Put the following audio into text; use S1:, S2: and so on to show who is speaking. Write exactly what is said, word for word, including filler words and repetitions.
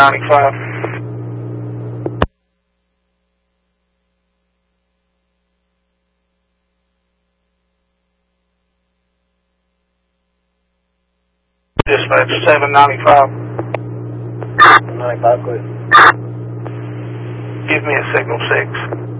S1: ninety-five. Dispatch seven ninety-five.
S2: ninety-five, clear.
S1: Give me a signal six.